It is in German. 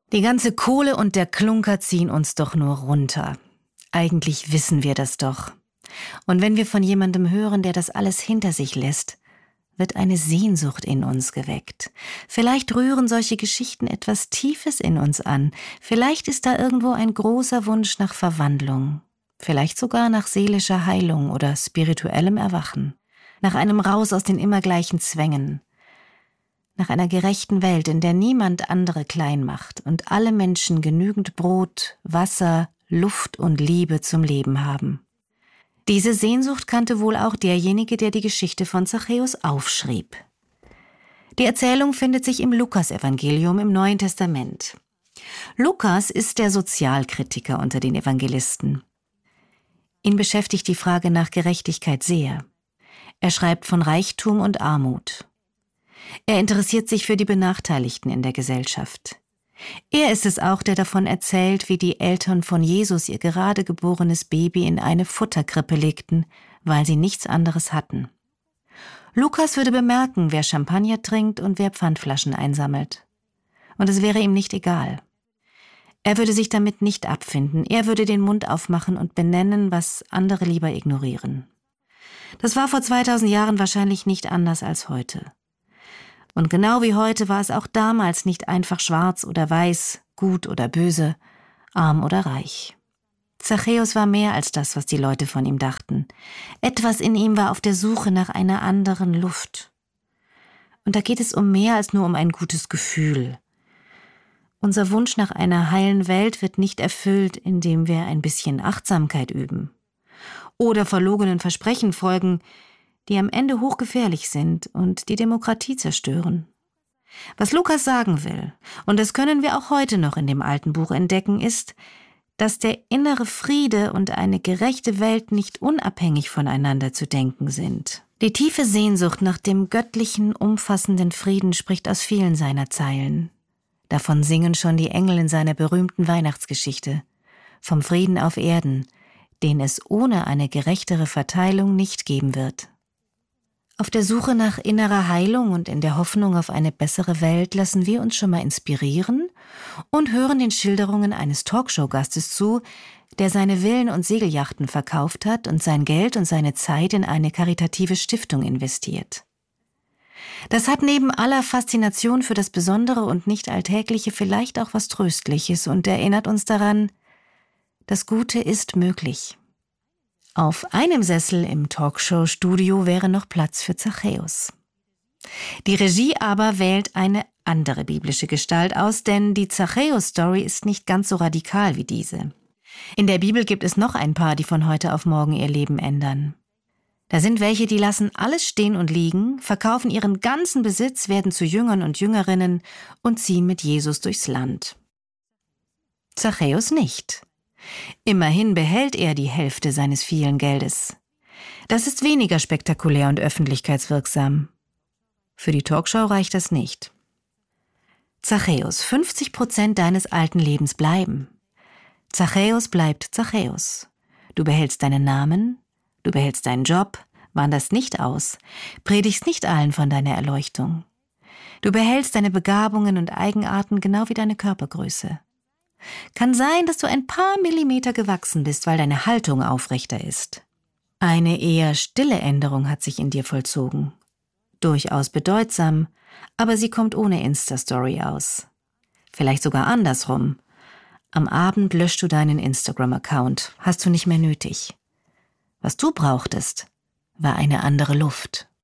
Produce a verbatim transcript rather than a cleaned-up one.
Die ganze Kohle und der Klunker ziehen uns doch nur runter. Eigentlich wissen wir das doch. Und wenn wir von jemandem hören, der das alles hinter sich lässt, wird eine Sehnsucht in uns geweckt. Vielleicht rühren solche Geschichten etwas Tiefes in uns an. Vielleicht ist da irgendwo ein großer Wunsch nach Verwandlung. Vielleicht sogar nach seelischer Heilung oder spirituellem Erwachen. Nach einem Raus aus den immer gleichen Zwängen. Nach einer gerechten Welt, in der niemand andere klein macht und alle Menschen genügend Brot, Wasser, Luft und Liebe zum Leben haben. Diese Sehnsucht kannte wohl auch derjenige, der die Geschichte von Zachäus aufschrieb. Die Erzählung findet sich im Lukasevangelium im Neuen Testament. Lukas ist der Sozialkritiker unter den Evangelisten. Ihn beschäftigt die Frage nach Gerechtigkeit sehr. Er schreibt von Reichtum und Armut. Er interessiert sich für die Benachteiligten in der Gesellschaft. Er ist es auch, der davon erzählt, wie die Eltern von Jesus ihr gerade geborenes Baby in eine Futterkrippe legten, weil sie nichts anderes hatten. Lukas würde bemerken, wer Champagner trinkt und wer Pfandflaschen einsammelt. Und es wäre ihm nicht egal. Er würde sich damit nicht abfinden, er würde den Mund aufmachen und benennen, was andere lieber ignorieren. Das war vor zweitausend Jahren wahrscheinlich nicht anders als heute. Und genau wie heute war es auch damals nicht einfach schwarz oder weiß, gut oder böse, arm oder reich. Zachäus war mehr als das, was die Leute von ihm dachten. Etwas in ihm war auf der Suche nach einer anderen Luft. Und da geht es um mehr als nur um ein gutes Gefühl. Unser Wunsch nach einer heilen Welt wird nicht erfüllt, indem wir ein bisschen Achtsamkeit üben. Oder verlogenen Versprechen folgen, die am Ende hochgefährlich sind und die Demokratie zerstören. Was Lukas sagen will, und das können wir auch heute noch in dem alten Buch entdecken, ist, dass der innere Friede und eine gerechte Welt nicht unabhängig voneinander zu denken sind. Die tiefe Sehnsucht nach dem göttlichen, umfassenden Frieden spricht aus vielen seiner Zeilen. Davon singen schon die Engel in seiner berühmten Weihnachtsgeschichte. Vom Frieden auf Erden, den es ohne eine gerechtere Verteilung nicht geben wird. Auf der Suche nach innerer Heilung und in der Hoffnung auf eine bessere Welt lassen wir uns schon mal inspirieren und hören den Schilderungen eines Talkshow-Gastes zu, der seine Villen und Segelyachten verkauft hat und sein Geld und seine Zeit in eine karitative Stiftung investiert. Das hat neben aller Faszination für das Besondere und Nicht-Alltägliche vielleicht auch was Tröstliches und erinnert uns daran, das Gute ist möglich. Auf einem Sessel im Talkshow-Studio wäre noch Platz für Zachäus. Die Regie aber wählt eine andere biblische Gestalt aus, denn die Zachäus-Story ist nicht ganz so radikal wie diese. In der Bibel gibt es noch ein paar, die von heute auf morgen ihr Leben ändern. Da sind welche, die lassen alles stehen und liegen, verkaufen ihren ganzen Besitz, werden zu Jüngern und Jüngerinnen und ziehen mit Jesus durchs Land. Zachäus nicht. Immerhin behält er die Hälfte seines vielen Geldes. Das ist weniger spektakulär und öffentlichkeitswirksam. Für die Talkshow reicht das nicht. Zachäus, fünfzig Prozent deines alten Lebens bleiben. Zachäus bleibt Zachäus. Du behältst deinen Namen, du behältst deinen Job, wanderst nicht aus, predigst nicht allen von deiner Erleuchtung. Du behältst deine Begabungen und Eigenarten genau wie deine Körpergröße. Kann sein, dass du ein paar Millimeter gewachsen bist, weil deine Haltung aufrechter ist. Eine eher stille Änderung hat sich in dir vollzogen. Durchaus bedeutsam, aber sie kommt ohne Insta-Story aus. Vielleicht sogar andersrum. Am Abend löscht du deinen Instagram-Account, hast du nicht mehr nötig. Was du brauchtest, war eine andere Luft.